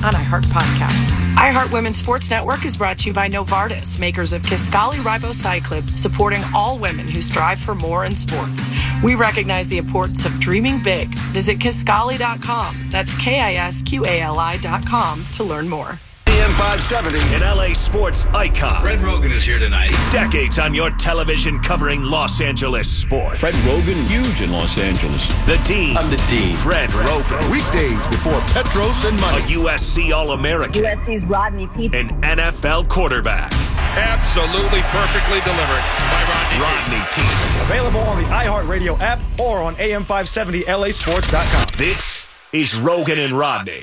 on iHeart Podcasts. iHeart Women's Sports Network is brought to you by Novartis, makers of Kisqali Ribociclib, supporting all women who strive for more in sports. We recognize the importance of dreaming big. Visit Kisqali.com. That's KISQALI.com to learn more. AM 570, an LA sports icon. Fred Rogan is here tonight. Decades on your television covering Los Angeles sports. Fred Rogan, huge in Los Angeles. The Dean. I'm the Dean. Fred Rogan. Weekdays before Petros and Money. A USC All-American. USC's Rodney Peete. An NFL quarterback. Absolutely perfectly delivered by Rodney Peete. Available on the iHeartRadio app or on AM570LAsports.com. This is Rogan and Rodney.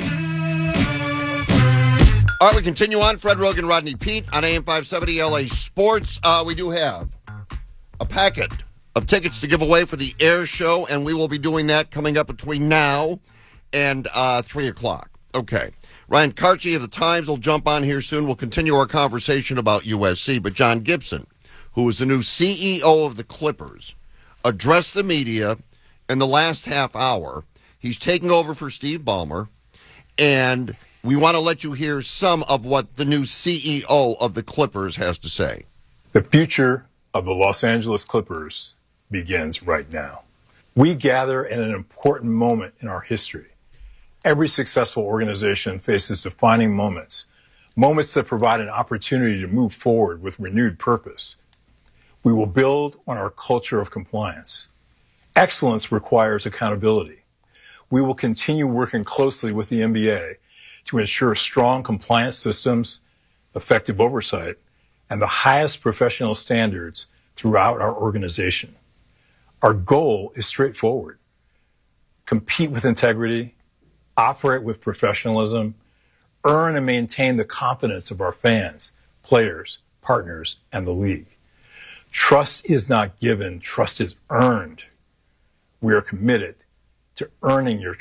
All right, we continue on. Fred Rogan, Rodney Peete on AM 570 LA Sports. We do have a packet of tickets to give away for the Air Show, and we will be doing that coming up between now and 3 o'clock. Okay. Ryan Karchi of the Times will jump on here soon. We'll continue our conversation about USC. But John Gibson, who is the new CEO of the Clippers, addressed the media in the last half hour. He's taking over for Steve Ballmer, and we want to let you hear some of what the new CEO of the Clippers has to say. The future of the Los Angeles Clippers begins right now. We gather in an important moment in our history. Every successful organization faces defining moments that provide an opportunity to move forward with renewed purpose. We will build on our culture of compliance. Excellence requires accountability. We will continue working closely with the NBA to ensure strong compliance systems, effective oversight, and the highest professional standards throughout our organization. Our goal is straightforward: compete with integrity, operate with professionalism, earn and maintain the confidence of our fans, players, partners, and the league. Trust is not given, trust is earned. We are committed to earning your